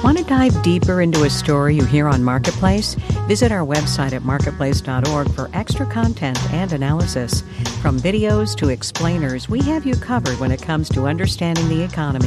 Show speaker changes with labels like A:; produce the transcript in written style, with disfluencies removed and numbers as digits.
A: Want to dive deeper into a story you hear on Marketplace? Visit our website at marketplace.org for extra content and analysis. From videos to explainers, we have you covered when it comes to understanding the economy.